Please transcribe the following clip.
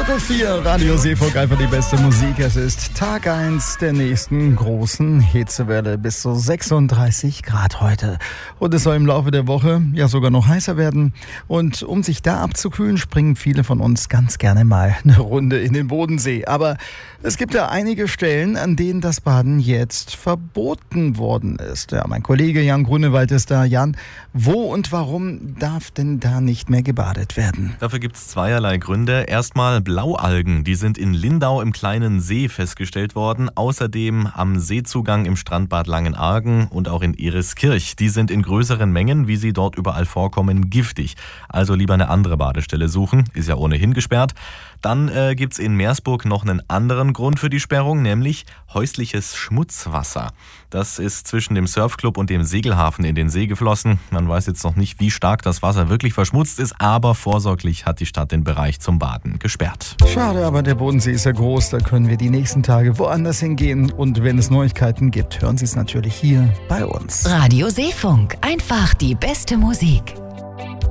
Viertel 4, Radio Seefunk, einfach die beste Musik. Es ist Tag 1 der nächsten großen Hitzewelle. Bis zu 36 Grad heute. Und es soll im Laufe der Woche ja sogar noch heißer werden. Und um sich da abzukühlen, springen viele von uns ganz gerne mal eine Runde in den Bodensee. Aber es gibt ja einige Stellen, an denen das Baden jetzt verboten worden ist. Ja, mein Kollege Jan Grunewald ist da. Jan, wo und warum darf denn da nicht mehr gebadet werden? Dafür gibt es zweierlei Gründe. Erstmal Blaualgen, die sind in Lindau im kleinen See festgestellt worden. Außerdem am Seezugang im Strandbad Langenargen und auch in Eriskirch. Die sind in größeren Mengen, wie sie dort überall vorkommen, giftig. Also lieber eine andere Badestelle suchen, ist ja ohnehin gesperrt. Dann gibt es in Meersburg noch einen anderen Grund für die Sperrung, nämlich häusliches Schmutzwasser. Das ist zwischen dem Surfclub und dem Segelhafen in den See geflossen. Man weiß jetzt noch nicht, wie stark das Wasser wirklich verschmutzt ist, aber vorsorglich hat die Stadt den Bereich zum Baden gesperrt. Schade, aber der Bodensee ist ja groß, da können wir die nächsten Tage woanders hingehen. Und wenn es Neuigkeiten gibt, hören Sie es natürlich hier bei uns. Radio Seefunk, einfach die beste Musik.